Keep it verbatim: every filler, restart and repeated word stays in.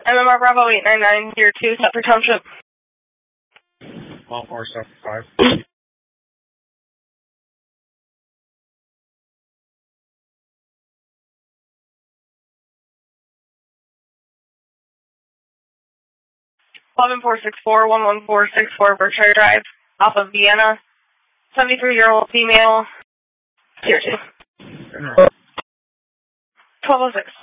M M R Bravo eight nine nine, Tier two, Suffolk Township. All four seven five. eleven four six four, one one four six four Berkshire Drive, off of Vienna. seventy-three-year-old female, Tier two. twelve oh six.